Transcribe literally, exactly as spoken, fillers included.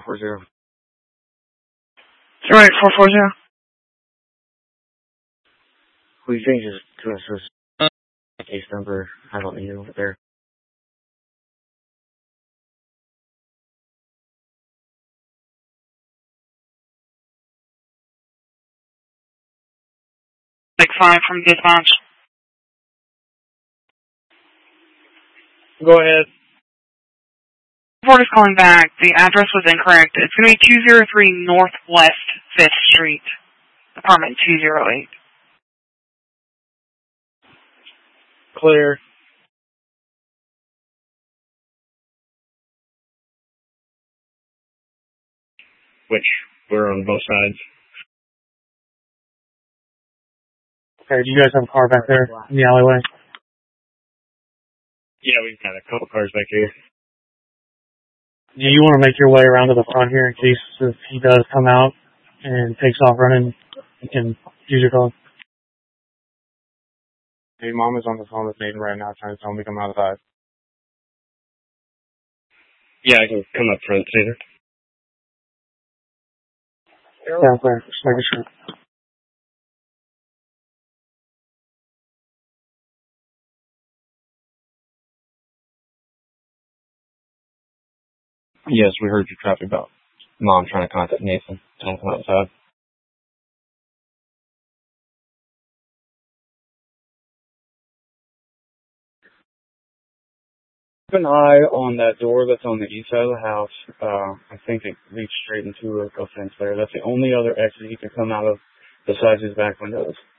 four zero. zero eight four four zero. Please change it to a case number. I don't need it over there. Like five from dispatch. Go ahead. Report is calling back. The address was incorrect. It's going to be two oh three Northwest fifth Street, apartment two oh eight. Clear. Which, we're on both sides. Okay, do you guys have a car back there in the alleyway? Yeah, we've got a couple cars back here. Do you want to make your way around to the front here in case if he does come out and takes off running, you can use your phone? Hey, Mom is on the phone with Nathan right now trying to tell him to come outside. Yeah, I can come up front, Tater. Sounds clear. Just making sure. Yes, we heard your traffic about Mom trying to contact Nathan. Tell him to come outside. Keep an eye on that door that's on the east side of the house. Uh, I think it leads straight into a, a fence there. That's the only other exit you can come out of besides his back windows.